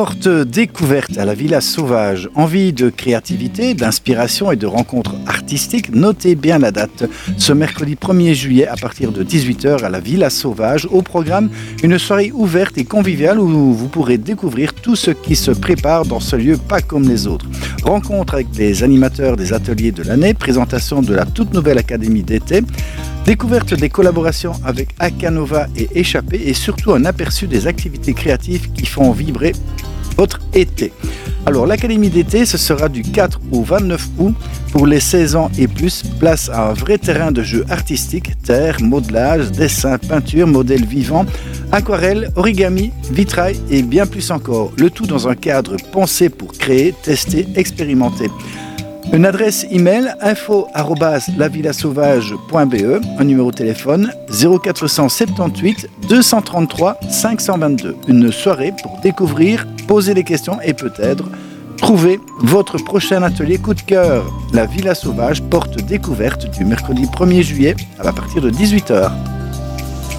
Porte découverte à la Villa Sauvage. Envie de créativité, d'inspiration et de rencontres artistiques. Notez bien la date. Ce mercredi 1er juillet à partir de 18h à la Villa Sauvage. Au programme, une soirée ouverte et conviviale où vous pourrez découvrir tout ce qui se prépare dans ce lieu pas comme les autres. Rencontre avec les animateurs des ateliers de l'année. Présentation de la toute nouvelle académie d'été. Découverte des collaborations avec Akanova et Échappé et surtout un aperçu des activités créatives qui font vibrer votre été. Alors l'Académie d'été, ce sera du 4 au 29 août pour les 16 ans et plus. Place à un vrai terrain de jeu artistique, terre, modelage, dessin, peinture, modèles vivants, aquarelle, origami, vitrail et bien plus encore. Le tout dans un cadre pensé pour créer, tester, expérimenter. Une adresse email info@lavillasauvage.be, un numéro de téléphone 0478 233 522. Une soirée pour découvrir, poser des questions et peut-être trouver votre prochain atelier coup de cœur. La Villa Sauvage, porte découverte du mercredi 1er juillet à partir de 18h.